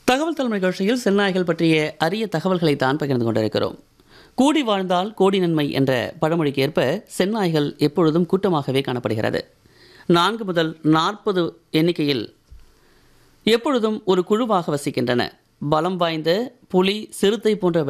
தகவல் தலைமை நிகழ்ச்சியில் செந்நாய்கள் பற்றிய அரிய தகவல்களை தான் பகிர்ந்து கொண்டிருக்கிறோம். கூடி வாழ்ந்தால் கோடி நன்மை என்ற பழமொழிக்கு ஏற்ப செந்நாய்கள் எப்பொழுதும் கூட்டமாகவே காணப்படுகிறது. 4 முதல் 40 எண்ணிக்கையில் எப்பொழுதும் ஒரு குழுவாக வசிக்கின்றன. பலம் வாய்ந்த புலி, சிறுத்தை போன்ற